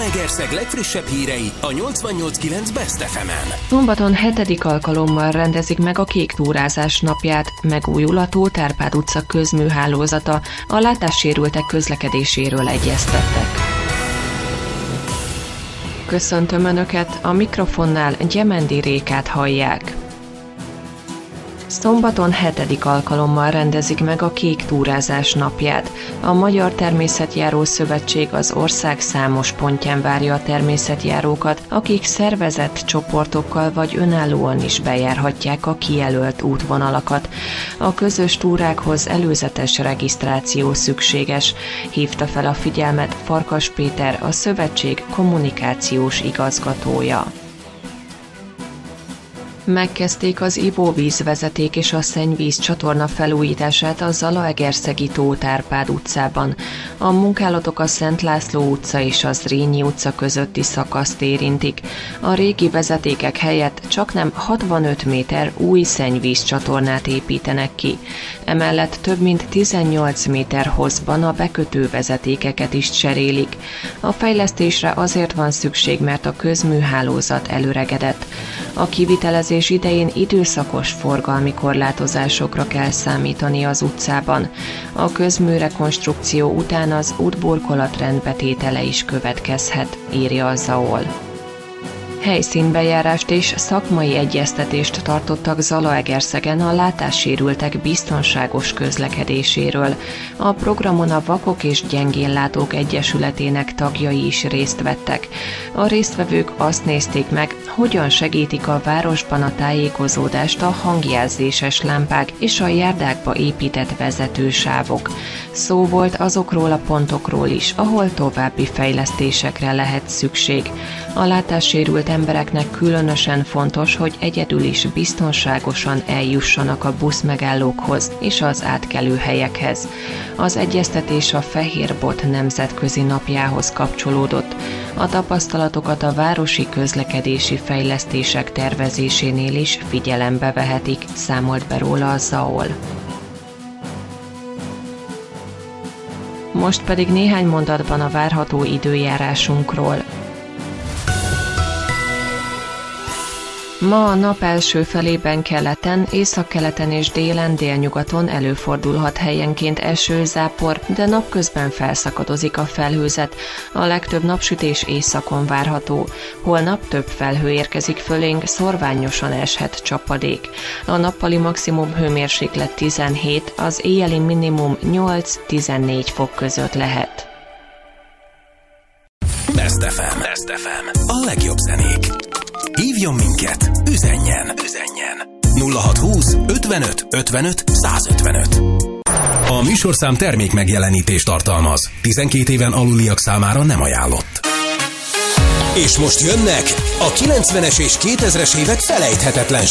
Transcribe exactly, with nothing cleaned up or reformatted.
Zalaegerszeg legfrissebb hírei a nyolcvannyolc kilenc Best ef emen. Szombaton hetedik alkalommal rendezik meg a kék túrázás napját, megújul a Tóth Árpád utca közműhálózata, a látássérültek közlekedéséről egyeztettek. Köszöntöm Önöket, a mikrofonnál Gyemendi Rékát hallják. Szombaton hetedik alkalommal rendezik meg a kék túrázás napját. A Magyar Természetjáró Szövetség az ország számos pontján várja a természetjárókat, akik szervezett csoportokkal vagy önállóan is bejárhatják a kijelölt útvonalakat. A közös túrákhoz előzetes regisztráció szükséges, hívta fel a figyelmet Farkas Péter, a szövetség kommunikációs igazgatója. Megkezdték az ivóvízvezeték és a szennyvíz csatorna felújítását a zalaegerszegi Tóth Árpád utcában. A munkálatok a Szent László utca és a Zrínyi utca közötti szakaszt érintik. A régi vezetékek helyett csaknem hatvanöt méter új szennyvíz csatornát építenek ki. Emellett több mint tizennyolc méter hosszban a bekötő vezetékeket is cserélik. A fejlesztésre azért van szükség, mert a közműhálózat elöregedett. A kivitelezés idején időszakos forgalmi korlátozásokra kell számítani az utcában. A közműrekonstrukció után az útburkolat rendbetétele is következhet, írja a zé á o el. Helyszínbejárást és szakmai egyeztetést tartottak Zalaegerszegen a látássérültek biztonságos közlekedéséről. A programon a Vakok és Gyengénlátók Egyesületének tagjai is részt vettek. A résztvevők azt nézték meg, hogyan segítik a városban a tájékozódást a hangjelzéses lámpák és a járdákba épített vezetősávok. Szó volt azokról a pontokról is, ahol további fejlesztésekre lehet szükség. A látássérült embereknek különösen fontos, hogy egyedül is biztonságosan eljussanak a buszmegállókhoz és az átkelőhelyekhez. Az egyeztetés a Fehérbot nemzetközi napjához kapcsolódott. A tapasztalatokat a városi közlekedési fejlesztések tervezésénél is figyelembe vehetik, számolt be róla a zé á o el. Most pedig néhány mondatban a várható időjárásunkról. Ma a nap első felében keleten, északkeleten és délen délnyugaton előfordulhat helyenként eső-zápor, de napközben felszakadozik a felhőzet. A legtöbb napsütés északon várható. Holnap több felhő érkezik fölénk, szorványosan eshet csapadék. A nappali maximum hőmérséklet tizenhét, az éjjeli minimum nyolc-tizennégy fok között lehet. Best ef em. Best ef em. A legjobb zenék. Hívjon minket, üzenjen, üzenjen. nulla hatszázhúsz ötvenöt ötvenöt százötvenöt. A műsorszám termék megjelenítést tartalmaz. tizenkét éven aluliak számára nem ajánlott. És most jönnek a kilencvenes és kétezres évek felejthetetlen